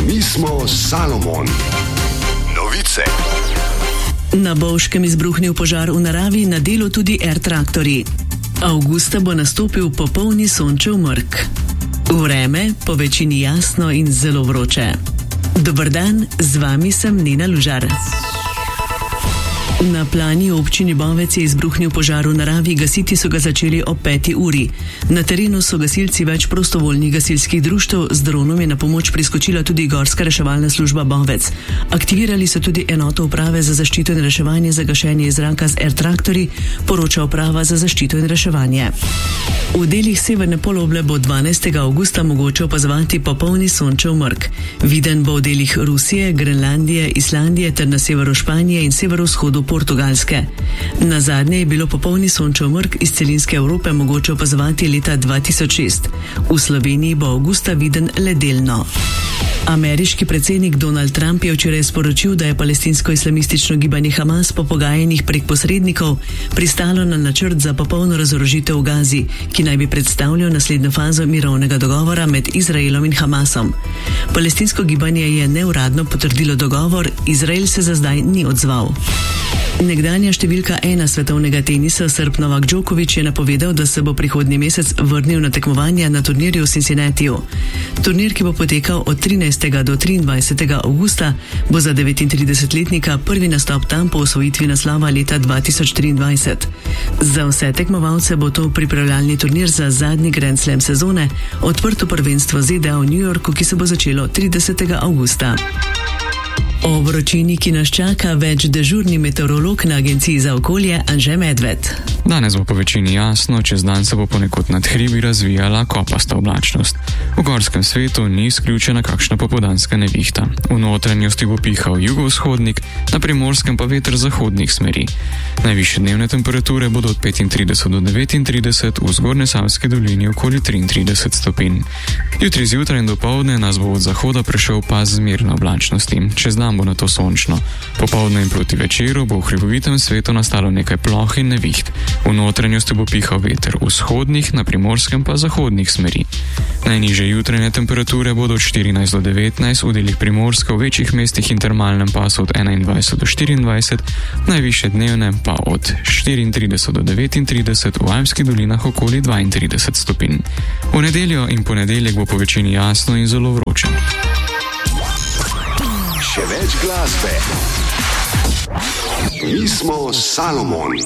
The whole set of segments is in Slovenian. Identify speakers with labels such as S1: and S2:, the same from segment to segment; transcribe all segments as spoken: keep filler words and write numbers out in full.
S1: Mi smo Salomon. Novice.
S2: Na Bovškem izbruhnil požar v naravi, na delu tudi Air traktorji. Avgusta bo nastopil popolni sončev mrk. Vreme po večini jasno in zelo vroče. Dober dan, z vami sem Nina Lužar. Na Plani v občini Bovec je izbruhnil požar v naravi, gasiti so ga začeli ob peti uri. Na terenu so gasilci več prostovoljnih gasilskih društev, z dronom je na pomoč priskočila tudi Gorska reševalna služba Bovec. Aktivirali so tudi enoto uprave za zaščito in reševanje za gašenje iz zraka z Air traktorji, poroča uprava za zaščito in reševanje. V delih severne poloble bo dvanajstega avgusta mogoče opazovati popolni sončev mrk. Viden bo v delih Rusije, Grenlandije, Islandije ter na severu Španije in severovzhodu Portugalske. Na zadnje je bilo popolni sončev mrk iz celinske Evrope mogoče opazovati leta dva tisoč šest. V Sloveniji bo avgusta viden le delno. Ameriški predsednik Donald Trump je včeraj sporočil, da je palestinsko-islamistično gibanje Hamas po pogajanjih prek posrednikov pristalo na načrt za popolno razorožitev v Gazi, ki naj bi predstavljal naslednjo fazo mirovnega dogovora med Izraelom in Hamasom. Palestinsko gibanje je neuradno potrdilo dogovor, Izrael se za zdaj ni odzval. Nekdanja številka ena svetovnega tenisa Srb Novak Djokovic je napovedal, da se bo prihodnji mesec vrnil na tekmovanja na turnirju v Cincinnatiju. Turnir, ki bo potekal od trinajstega do triindvajsetega avgusta, bo za devetintridesetletnika prvi nastop tam po osvojitvi naslova leta dva tisoč triindvajset. Za vse tekmovalce bo to pripravljalni turnir za zadnji Grand Slam sezone, odprto prvenstvo Z D A v New Yorku, ki se bo začelo tridesetega avgusta. O vročini, ki nas čaka, več dežurni meteorolog na Agenciji za okolje Anže Medved.
S3: Danes bo po večini jasno, čez dan se bo ponekod nad hribi razvijala kopasta oblačnost. V gorskem svetu ni izključena kakšna popoldanska nevihta. V notranjosti bo pihal jugovzhodnik, na primorskem pa veter zahodnih smeri. Najvišje dnevne temperature bodo od petintrideset do devetintrideset, v Zgornjesavski dolini okoli triintrideset stopinj. Jutri zjutraj in dopoldne nas bo od zahoda prešel pas zmerne oblačnosti. Čez dan bo na to sončno. Popoldne in proti večeru bo v hribovitem svetu nastalo nekaj ploh in neviht. V notranjosti bo pihal veter vzhodnih, na primorskem pa zahodnih smeri. Najnižje jutranje temperature bodo od štirinajst do devetnajst, v delih Primorska, v večjih mestih in termalnem pasu od enaindvajset do štiriindvajset, najvišje dnevne pa od štiriintrideset do devetintrideset, v Alpskih dolinah okoli dvaintrideset stopinj. V nedeljo in ponedeljek bo po večini jasno in zelo vroče.
S1: Še več glasbe. Mi smo Salomon.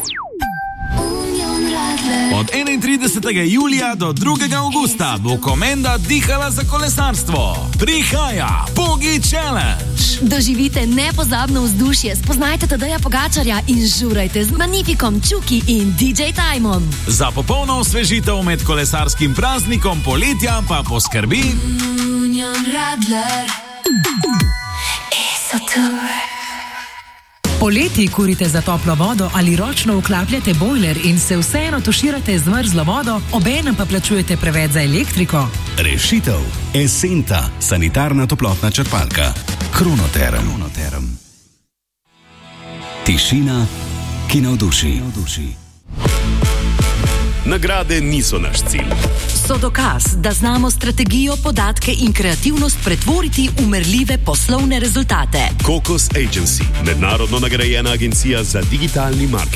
S4: Od enaintridesetega julija do drugega avgusta bo Komenda dihala za kolesarstvo. Prihaja Pogi Challenge.
S5: Doživite nepozabno vzdušje, spoznajte Tadeja Pogačarja in žurajte z Magnifikom, Čuki in D J Timom.
S4: Za popolno osvežitev med kolesarskim praznikom poletja pa poskrbi
S5: Union Radler.
S6: Poleti kurite za toplo vodo ali ročno vklapljate bojler in se vseeno tuširate z mrzlo vodo, obenem pa plačujete preveč za elektriko?
S7: Rešitev. Esenta, sanitarna toplotna črpalka. Kronoterm. Kronoterm. Tišina, ki navduši. Nagrade niso naš cilj.
S8: So dokaz, da znamo strategijo, podatke in kreativnost pretvoriti v merljive poslovne rezultate.
S7: Kokos Agency, mednarodno nagrajena agencija za digitalni marketing.